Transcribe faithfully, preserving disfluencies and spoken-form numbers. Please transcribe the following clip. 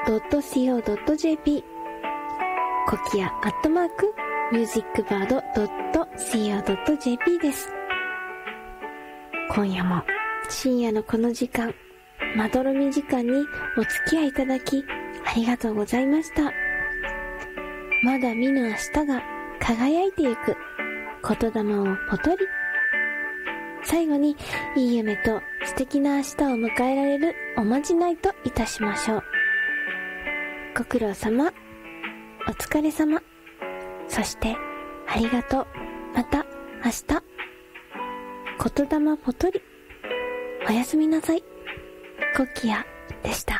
ドットシーオードットジェーピー コキアアットマークミュージックバードドットシーオードットジェーピー です。今夜も深夜のこの時間、まどろみ時間にお付き合いいただきありがとうございました。まだ見ぬ明日が輝いてゆく言霊をぽとり。最後にいい夢と素敵な明日を迎えられるおまじないといたしましょう。ご苦労様、お疲れ様、そしてありがとう、また明日。言霊ぽとり。おやすみなさい。コキアでした。